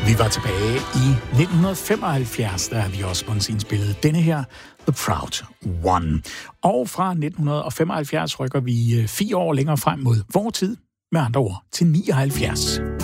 Vi var tilbage i 1975, da vi også indspillede denne her, The Proud One. Og fra 1975 rykker vi 4 år længere frem mod vor tid, med andre ord til 79.